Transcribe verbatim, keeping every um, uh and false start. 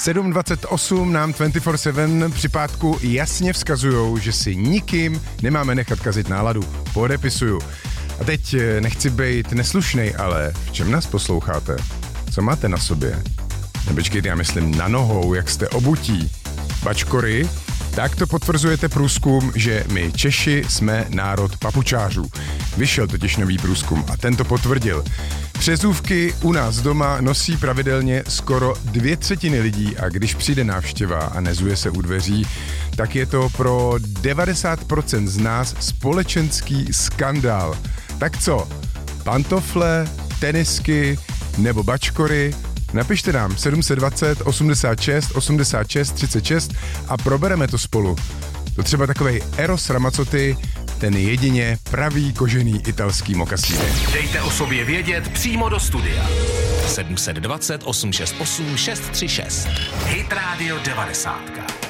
sedm dvacet osm nám dvacet čtyři sedm při pátku jasně vzkazujou, že si nikým nemáme nechat kazit náladu. Podepisuju. A teď nechci být neslušnej, ale v čem nás posloucháte? Co máte na sobě? Nebečkejte, já myslím na nohou, jak jste obutí. Bačkory? Tak to potvrzujete průzkum, že my Češi jsme národ papučářů. Vyšel totiž nový průzkum a ten to potvrdil. Přezůvky u nás doma nosí pravidelně skoro dvě třetiny lidí a když přijde návštěva a nezuje se u dveří, tak je to pro devadesát procent z nás společenský skandál. Tak co? Pantofle, tenisky nebo bačkory? Napište nám sedm set dvacet osmdesát šest osmdesát šest třicet šest a probereme to spolu. To třeba takovej Eros Ramazzotti, ten jedině pravý kožený italský mokasíny. Dejte o sobě vědět přímo do studia. sedm set dvacet osm šest osm šest tři šest. Hit Radio devadesát.